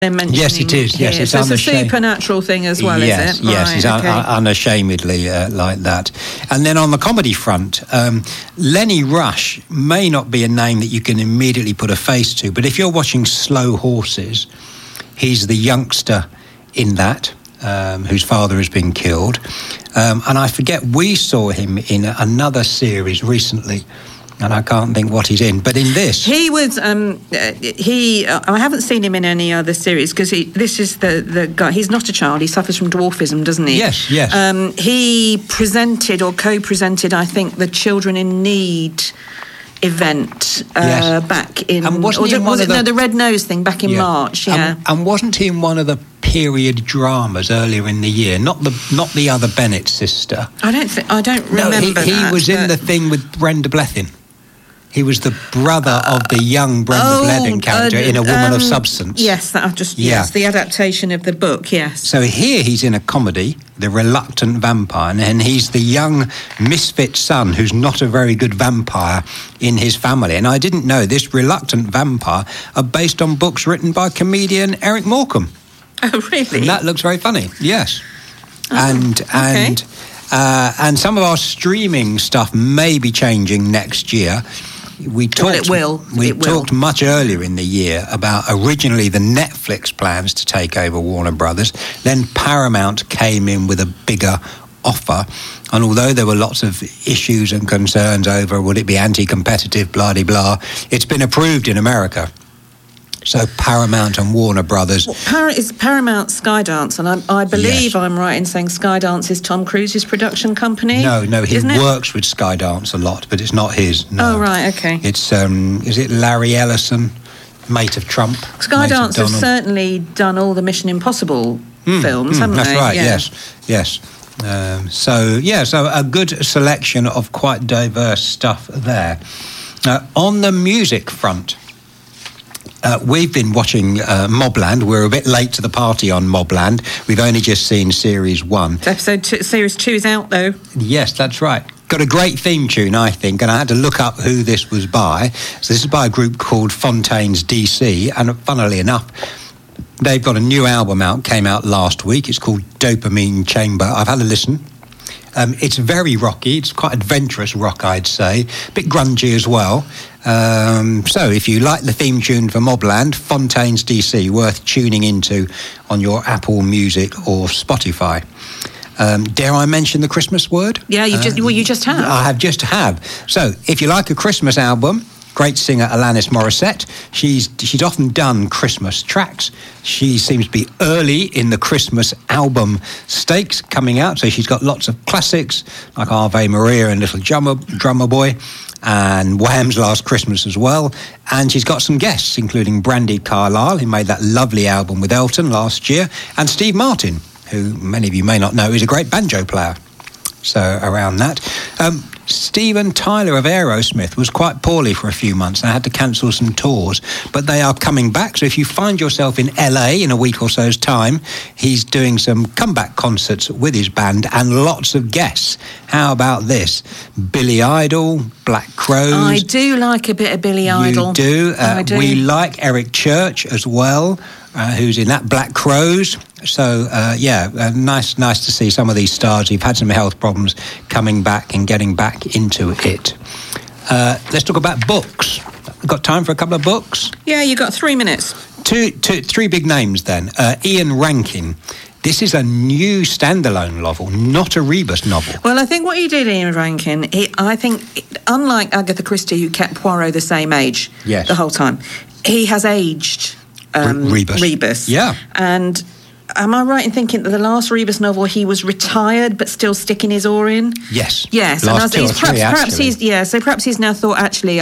mentioning. Yes, it is. Yes, here. it's so it's a supernatural thing as well, yes, is it? Yes, right, it's unashamedly like that. And then on the comedy front, Lenny Rush may not be a name that you can immediately put a face to, but if you're watching Slow Horses, he's the youngster in that, whose father has been killed. And I forget, we saw him in another series recently, and I can't think what he's in. But in this, he was. I haven't seen him in any other series because this is the guy. He's not a child. He suffers from dwarfism, doesn't he? Yes. He presented or co-presented, I think, the Children in Need event back in. And the Red Nose thing back in March? Yeah. And wasn't he in one of the period dramas earlier in the year? Not the other Bennett sister. I don't remember. He was in the thing with Brenda Blethyn. He was the brother of the young Brenda Blethyn character in A Woman of Substance. Yes, yes, the adaptation of the book, yes. So here he's in a comedy, The Reluctant Vampire, and he's the young misfit son who's not a very good vampire in his family. And I didn't know this Reluctant Vampire are based on books written by comedian Eric Morecambe. Oh, really? And that looks very funny, yes. Okay. And some of our streaming stuff may be changing next year. We talked much earlier in the year about originally the Netflix plans to take over Warner Brothers. Then Paramount came in with a bigger offer. And although there were lots of issues and concerns over would it be anti-competitive, blah-de-blah, it's been approved in America. So Paramount and Warner Brothers. Is Paramount Skydance, and I believe I'm right in saying Skydance is Tom Cruise's production company? No, he works with Skydance a lot, but it's not his. No. Oh, right, okay. It's, is it Larry Ellison, mate of Trump? Skydance have certainly done all the Mission Impossible films, haven't they? That's right, yes. So a good selection of quite diverse stuff there. On the music front, we've been watching Mobland. We're a bit late to the party on Mobland. We've only just seen Series 1. Series 2 is out, though. Yes, that's right. Got a great theme tune, I think, and I had to look up who this was by. So this is by a group called Fontaines DC, and funnily enough, they've got a new album out, came out last week. It's called Dopamine Chamber. I've had a listen. It's very rocky. It's quite adventurous rock, I'd say. A bit grungy as well. So if you like the theme tune for Mobland, Fontaines DC, worth tuning into on your Apple Music or Spotify. Dare I mention the Christmas word? Yeah, you just have. I just have. So if you like a Christmas album, great singer Alanis Morissette. She's often done Christmas tracks. She seems to be early in the Christmas album stakes coming out, so she's got lots of classics like Ave Maria and Little Drummer Boy and Wham's Last Christmas as well. And she's got some guests, including Brandy Carlisle, who made that lovely album with Elton last year, and Steve Martin, who many of you may not know is a great banjo player. So around that. Steven Tyler of Aerosmith was quite poorly for a few months and I had to cancel some tours, but they are coming back. So if you find yourself in LA in a week or so's time, he's doing some comeback concerts with his band and lots of guests. How about this? Billy Idol, Black Crowes. I do like a bit of Billy Idol. You do. I do. We like Eric Church as well, who's in that, Black Crowes. So, nice to see some of these stars who've had some health problems coming back and getting back into it. Let's talk about books. Got time for a couple of books? Yeah, you got 3 minutes. Three big names then. Ian Rankin. This is a new standalone novel, not a Rebus novel. Well, I think what he did, Ian Rankin, I think, unlike Agatha Christie, who kept Poirot the same age the whole time, he has aged Rebus. Yeah. And am I right in thinking that the last Rebus novel he was retired but still sticking his oar in? Yes. Yes. Last two or three, perhaps he's now thought actually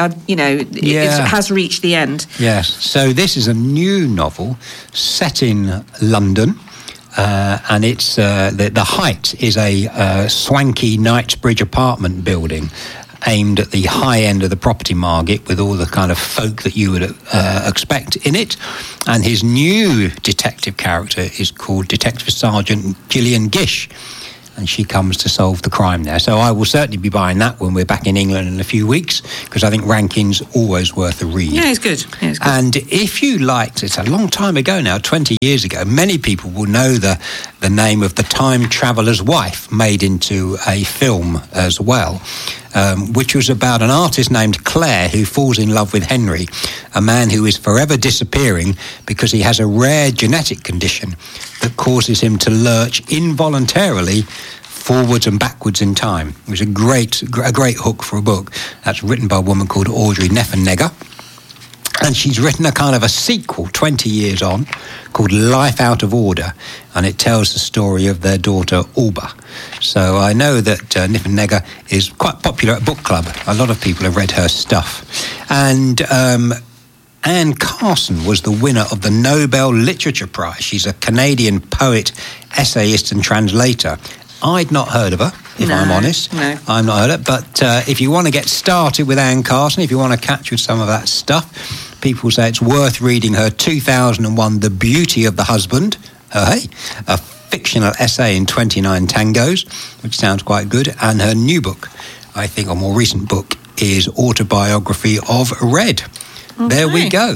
it has reached the end. Yes. So this is a new novel set in London. And it's the Height is a swanky Knightsbridge apartment building aimed at the high end of the property market with all the kind of folk that you would expect in it. And his new detective character is called Detective Sergeant Gillian Gish. and she comes to solve the crime there. So I will certainly be buying that when we're back in England in a few weeks, because I think Rankin's always worth a read. Yeah, it's good. And if you liked, it's a long time ago now, 20 years ago, many people will know the name of The Time Traveller's Wife, made into a film as well, which was about an artist named Claire who falls in love with Henry, a man who is forever disappearing because he has a rare genetic condition that causes him to lurch involuntarily forwards and backwards in time. It was a great hook for a book. That's written by a woman called Audrey Niffenegger. And she's written a kind of a sequel 20 years on called Life Out of Order, and it tells the story of their daughter Alba. So I know that Niffenegger is quite popular at book club. A lot of people have read her stuff. And Anne Carson was the winner of the Nobel Literature Prize. She's a Canadian poet, essayist and translator. I'd not heard of her, if I'm honest. No. I'm not heard of her. But if you want to get started with Anne Carson, if you want to catch with some of that stuff, people say it's worth reading her 2001 The Beauty of the Husband, a fictional essay in 29 tangos, which sounds quite good, and her new book, I think, or more recent book, is Autobiography of Red. Okay. There we go.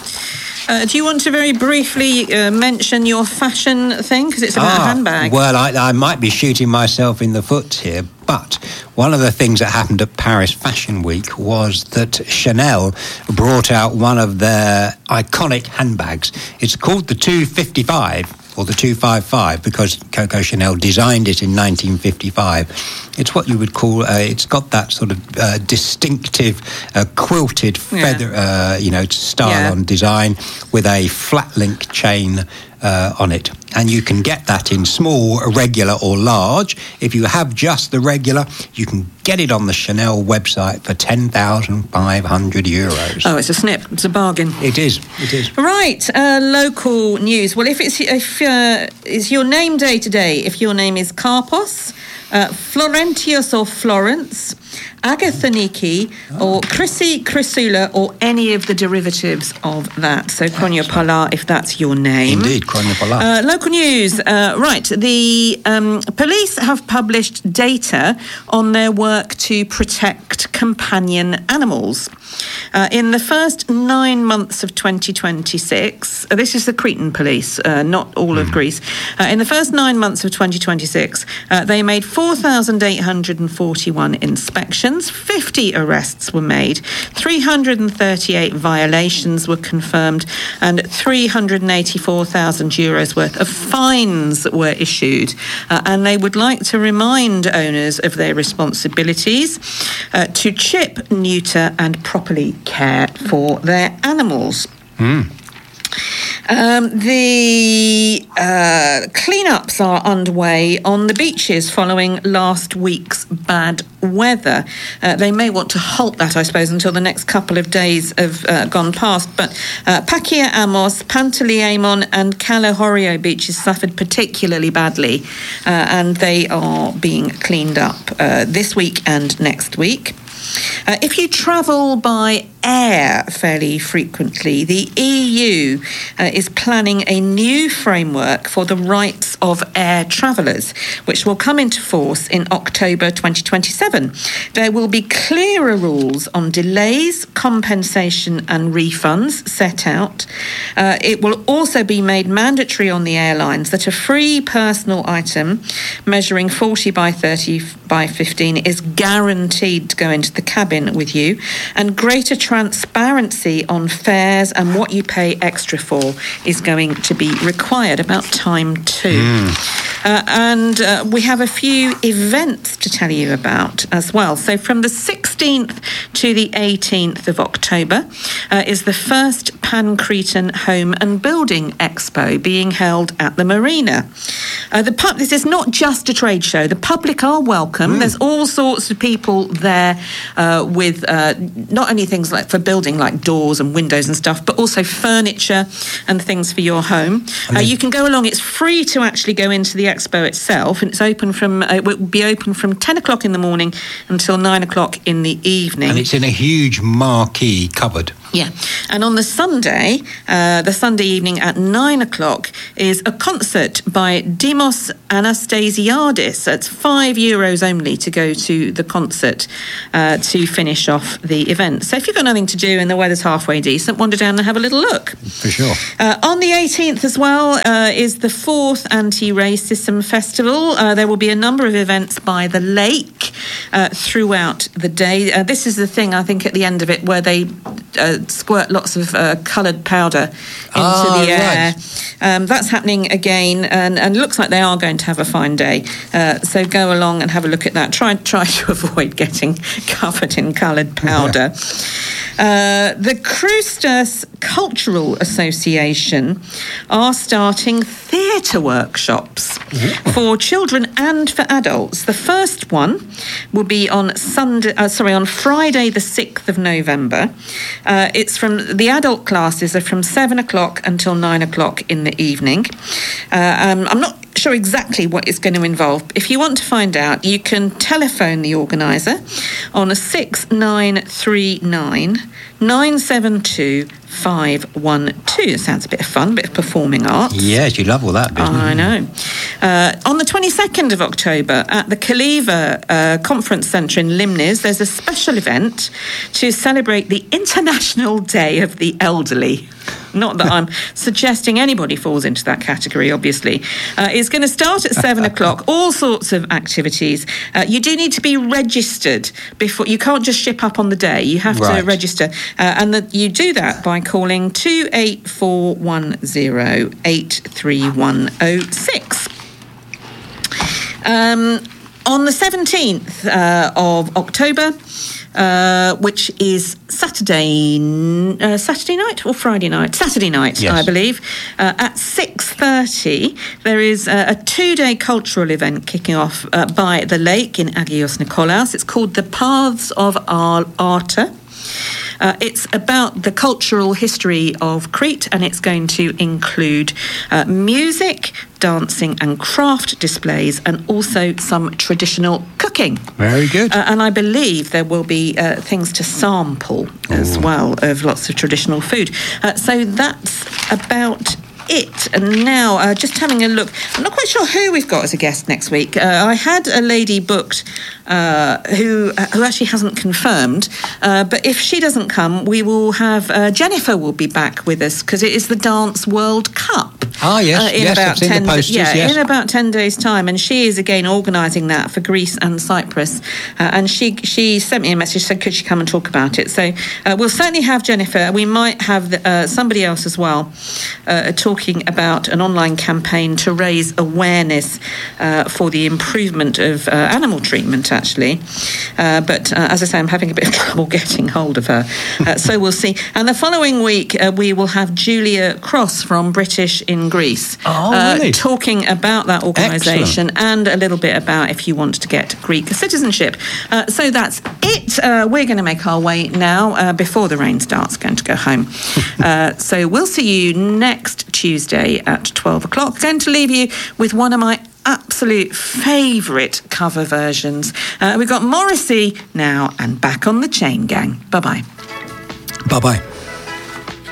Do you want to very briefly mention your fashion thing? Because it's about a handbag. Well, I might be shooting myself in the foot here, but one of the things that happened at Paris Fashion Week was that Chanel brought out one of their iconic handbags. It's called the 255. Or the 255, because Coco Chanel designed it in 1955. It's what you would call, it's got that sort of distinctive quilted feather, style on design with a flat link chain on it. And you can get that in small, regular or large. If you have just the regular, you can get it on the Chanel website for €10,500. Oh, it's a snip. It's a bargain. It is. Right, local news. Well, if it's your name day today, if your name is Carpos, Florentius or Florence, Agathaniki or Chrissy, Chrysula, or any of the derivatives of that. So Konya Pala, if that's your name. Indeed, Konya Pala. Local news. Right, the police have published data on their work to protect companion animals. In the first 9 months of 2026, this is the Cretan police, not all of Greece. In the first 9 months of 2026, they made 4,841 inspections, 50 arrests were made, 338 violations were confirmed, and €384,000 worth of fines were issued. And they would like to remind owners of their responsibilities to chip, neuter, and properly care for their animals. The cleanups are underway on the beaches following last week's bad weather. They may want to halt that, I suppose, until the next couple of days have gone past. But Pakia Amos, Pantaleimon and Kalahorrio beaches suffered particularly badly, and they are being cleaned up this week and next week. If you travel by air fairly frequently, the EU is planning a new framework for the rights of air travellers, which will come into force in October 2027. There will be clearer rules on delays, compensation and refunds set out. It will also be made mandatory on the airlines that a free personal item measuring 40 by 30 by 15 is guaranteed to go into the cabin with you, and greater transparency on fares and what you pay extra for is going to be required. About time too. And we have a few events to tell you about as well. So from the 16th to the 18th of October is the first Pan-Cretan Home and Building Expo being held at the Marina. This is not just a trade show. The public are welcome. There's all sorts of people there with not only things like for building, like doors and windows and stuff, but also furniture and things for your home. You can go along. It's free to actually go into the expo itself, and it's open from it will be open from 10 o'clock in the morning until 9 o'clock in the evening. And it's in a huge marquee cupboard. Yeah, and on the Sunday evening at 9 o'clock is a concert by Demos Anastasiadis. It's €5 only to go to the concert to finish off the event. So if you've got nothing to do and the weather's halfway decent, wander down and have a little look. For sure. On the 18th as well is the 4th Anti-Racism Festival. There will be a number of events by the lake throughout the day. This is the thing, I think, at the end of it, where they squirt lots of coloured powder into the air. Right. That's happening again, and looks like they are going to have a fine day. So go along and have a look at that. Try to avoid getting covered in coloured powder. The Cruistus Cultural Association are starting theatre workshops for children and for adults. The first one will be on Friday the 6th of November. It's from the adult classes are from 7 o'clock until 9 o'clock in the evening. I'm not sure exactly what it's going to involve. If you want to find out, you can telephone the organiser on 6939 972 512. It sounds a bit of fun, a bit of performing arts. Yes, you love all that business. I know. On the 22nd of October at the Kaliva Conference Centre in Limniz, there's a special event to celebrate the International Day of the Elderly. Not that I'm suggesting anybody falls into that category, obviously. It's going to start at 7 o'clock, all sorts of activities. You do need to be registered before. You can't just ship up on the day. You have to register. And you do that by calling 28410 83106. On the 17th of October, which is Saturday night or Friday night? Saturday night, yes. I believe. At 6:30, there is a 2-day cultural event kicking off by the lake in Agios Nikolaos. It's called the Paths of Arta. It's about the cultural history of Crete, and it's going to include music, dancing and craft displays, and also some traditional cooking. Very good. And I believe there will be things to sample as well of lots of traditional food. So that's about it. And now, just having a look, I'm not quite sure who we've got as a guest next week. I had a lady booked who actually hasn't confirmed, but if she doesn't come, we will have Jennifer will be back with us, because it is the Dance World Cup. Ah, yes, in about 10 in the posters, yes. In about 10 days' time, and she is again organising that for Greece and Cyprus. And she sent me a message, said could she come and talk about it. So we'll certainly have Jennifer. We might have somebody else as well talking about an online campaign to raise awareness for the improvement of animal treatment, actually. But as I say, I'm having a bit of trouble getting hold of her. So we'll see. And the following week, we will have Julia Cross from British in Greece really? Talking about that organisation and a little bit about if you want to get Greek citizenship. So that's it. We're going to make our way now before the rain starts, going to go home. So we'll see you next Tuesday at 12 o'clock. Going to leave you with one of my absolute favourite cover versions. We've got Morrissey now and Back on the Chain Gang. Bye-bye. Bye-bye.